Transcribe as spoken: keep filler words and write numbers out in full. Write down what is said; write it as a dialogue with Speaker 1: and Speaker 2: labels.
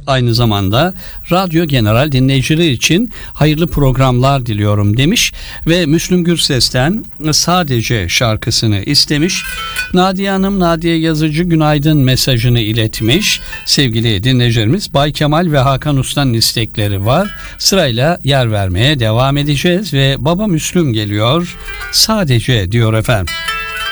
Speaker 1: ve aynı zamanda Radyo General dinleyicileri için hayırlı programlar diliyorum demiş ve Müslüm Gürses'ten Sadece şarkısını istemiş. Nadiye Hanım, Nadiye Yazıcı günaydın mesajını iletmiş. Sevgili dinleyicilerimiz, Bay Kemal ve Hakan Usta'nın istekleri var. Sırayla yer vermeye devam edeceğiz ve Baba Müslüm geliyor. Sadece diyor efendim.